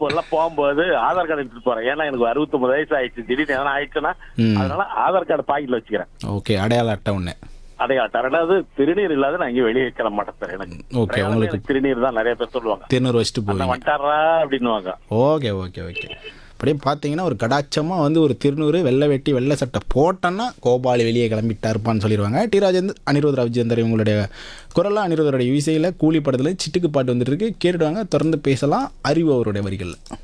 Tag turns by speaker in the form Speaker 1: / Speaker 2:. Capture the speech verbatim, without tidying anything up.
Speaker 1: இப்போ எல்லாம் போகும்போது ஆதார் கார்டு எடுத்துட்டு போறேன். ஏன்னா எனக்கு அறுபத்தி ஒன்பது வயசு ஆயிடுச்சு, திடீர்னு எதனா ஆயிடுச்சுன்னா அதனால ஆதார் கார்டு பாக்கெட்ல வச்சுக்கிறேன்.
Speaker 2: ஓகே, அடையாள அட்டை ஒன்று.
Speaker 1: அடையாளம் ரெண்டாவது திருநீர் இல்லாத நான் இங்கே வெளியே வைக்கிற மாட்டேன் சார். எனக்கு
Speaker 2: ஓகே, உங்களுக்கு
Speaker 1: திருநீர் தான் நிறைய பேர் சொல்லுவாங்க.
Speaker 2: திருநூறு வச்சுட்டு போவீங்க.
Speaker 1: வந்துட்டாரா அப்படின்னுவாங்க.
Speaker 2: Okay okay okay. அப்படியே பார்த்தீங்கன்னா ஒரு கடாட்சமாக வந்து ஒரு திருநூறு வெள்ளை வெட்டி வெள்ளை சட்டை போட்டோன்னா கோபாலி வெளியே கிளம்பிட்டா இருப்பான்னு சொல்லிடுவாங்க. டி ராஜேந்தர், அனிருத் ரவிச்சந்தர் இவங்களுடைய குரலாக அனிருத்தருடைய இசையில் கூலி படத்தில் சிட்டுக்கு பாட்டு வந்துட்டு இருக்கு. கேட்டுடுவாங்க, தொடர்ந்து பேசலாம். அறிவு அவருடைய வரிகள்.